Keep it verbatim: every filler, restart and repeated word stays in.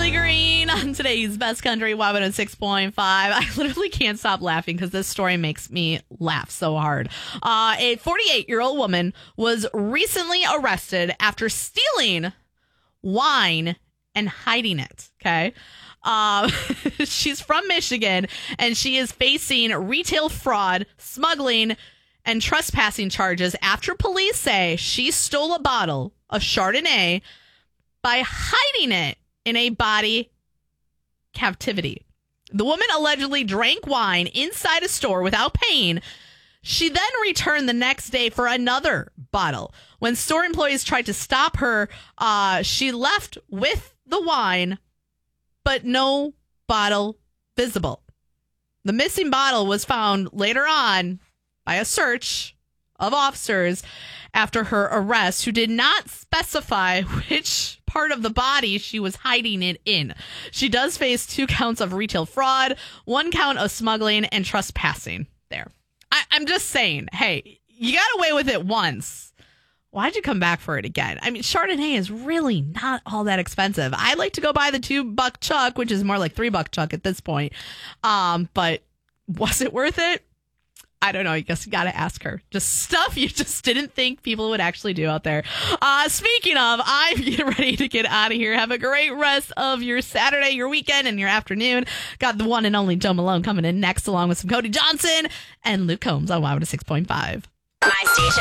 Molly Green on today's Best Country Y one oh six point five. I literally can't stop laughing because this story makes me laugh so hard. Uh, a forty-eight-year-old woman was recently arrested after stealing wine and hiding it. Okay. Um, she's from Michigan, and she is facing retail fraud, smuggling, and trespassing charges after police say she stole a bottle of Chardonnay by hiding it in a body captivity. The woman allegedly drank wine inside a store without paying. She then returned the next day for another bottle. When store employees tried to stop her, uh, she left with the wine, but no bottle visible. The missing bottle was found later on by a search of officers after her arrest, who did not specify which part of the body she was hiding it in. She does face two counts of retail fraud, one count of smuggling, and trespassing there. I, I'm just saying, hey, you got away with it once. Why'd you come back for it again? I mean, Chardonnay is really not all that expensive. I like to go buy the two buck chuck, which is more like three buck chuck at this point. Um, but was it worth it? I don't know. I guess you got to ask her. Just stuff you just didn't think people would actually do out there. Uh, speaking of, I'm getting ready to get out of here. Have a great rest of your Saturday, your weekend, and your afternoon. Got the one and only Joe Malone coming in next, along with some Cody Johnson and Luke Combs on Y one oh six point five. My station.